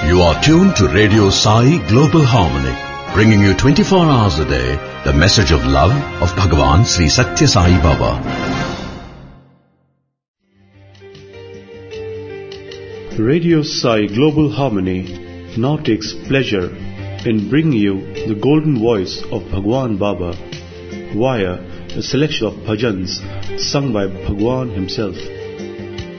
You are tuned to Radio Sai Global Harmony, bringing you 24 hours a day the message of love of Bhagavan Sri Satya Sai Baba. Radio Sai Global Harmony now takes pleasure in bringing you the golden voice of Bhagwan Baba via a selection of bhajans sung by Bhagwan himself.